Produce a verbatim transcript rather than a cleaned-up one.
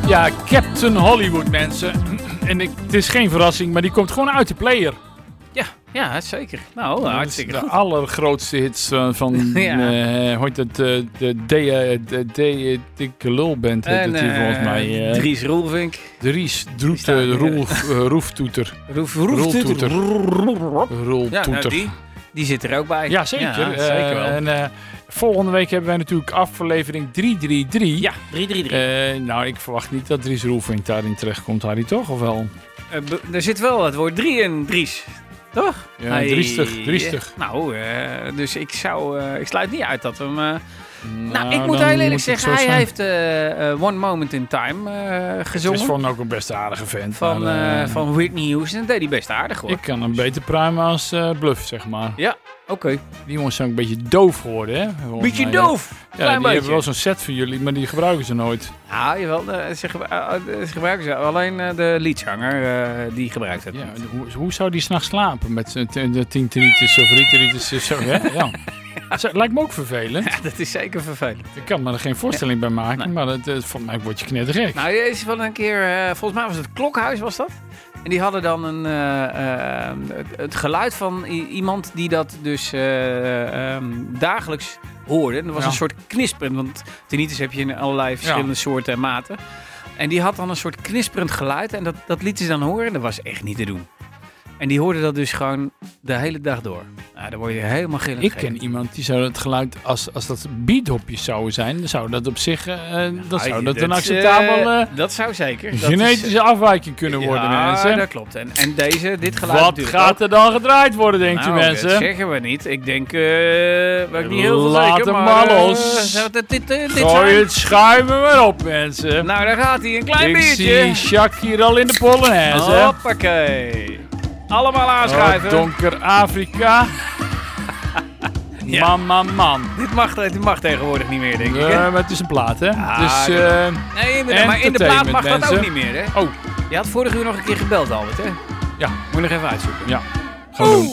Ja, Captain Hollywood, mensen. En ik, het is geen verrassing, maar die komt gewoon uit de player. Ja, ja, zeker. Nou, Dat hartstikke is de goed. allergrootste hits uh, van, Ja. uh, hoe heet het, uh, de de de de dikke lulband heet En het hier volgens mij. Uh, Dries Roelvink. Dries, Droet, staat uh, hier. Roelf, uh, Roeftoeter. Roef, Roeltoeter. Ja, Roltoeter. nou, die, die zit er ook bij. Ja, zeker. Ja, Uh, zeker wel. En uh, volgende week hebben wij natuurlijk aflevering drie drie drie. Ja, drie drie drie. Uh, nou, ik verwacht niet dat Dries Roelvink daarin terechtkomt, Harry, toch? Of wel? Uh, be- er zit wel het woord drie in, Dries. Toch? Ja, Hij- driestig, driestig. Nou, uh, dus ik zou... Uh, ik sluit niet uit dat we hem... Uh, Nou, nou, ik moet dan heel eerlijk moet het zeggen, zo hij zijn. heeft uh, uh, One Moment in Time uh, gezongen. Het is van ook een best aardige vent. Van, maar, uh, uh, van Whitney Houston. Dat deed hij best aardig, hoor. Ik kan hem beter pruimen als uh, Bluff, zeg maar. Ja, oké. Okay. Die jongens zijn ook een beetje doof geworden, hè? Volgens Beetje mij, doof. Ja, Klein die beetje. hebben wel zo'n set voor jullie, maar die gebruiken ze nooit. Ja, jawel. Uh, ze, gebru- uh, ze gebruiken ze. Alleen uh, de leadzanger, uh, die gebruikt het. Ja, hoe, hoe zou die s'nachts slapen? Met zijn t- de tinteritis of riteritis zo, hè? Ja. Dat lijkt me ook vervelend. Ja, dat is zeker vervelend. Ik kan me er geen voorstelling bij maken, Nee. maar het, het, volgens mij word je knettergek. Nou, deze is wel een keer... Uh, volgens mij was het Klokhuis, was dat? En die hadden dan een, uh, uh, het, het geluid van i- iemand die dat dus uh, um, dagelijks hoorde. En dat was Ja. een soort knisperend, want tinnitus heb je in allerlei verschillende Ja. soorten en maten. En die had dan een soort knisperend geluid en dat, dat liet ze dan horen en dat was echt niet te doen. En die hoorde dat dus gewoon de hele dag door. Nou, daar word je helemaal gillend Ik gek. ken iemand die zou het geluid, als, als dat beathopjes zouden zijn, dan zou dat op zich uh, dan zou dat een acceptabel uh, Uh, dat zou zeker. Dat genetische is, afwijking kunnen worden, ja, mensen. dat klopt. En, en deze, dit geluid Wat natuurlijk gaat ook. er dan gedraaid worden, denkt Nou, u, mensen? dat zeggen we niet. Ik denk, uh, ben ik niet heel veel Laat zeker, hem maar... maar uh, los. zou dit, dit, dit, dit Gooi zijn? het schuimen maar op, mensen. Nou, daar gaat hij. Een klein Ik biertje. zie Jacques hier al in de Polonaise. hè? Hoppakee. Allemaal Oh, aanschuiven. donker Afrika. Ja. Man, man, man. Dit mag, dit mag tegenwoordig niet meer, denk ik. Hè? Uh, maar het is een plaat, hè? Ah, dus, dat- uh, Nee, maar, maar in de plaat mag dat ook mensen. niet meer, hè? Oh, Je had vorige uur nog een keer gebeld, Albert, hè? ja. Moet je nog even uitzoeken. Ja. Gaan we doen.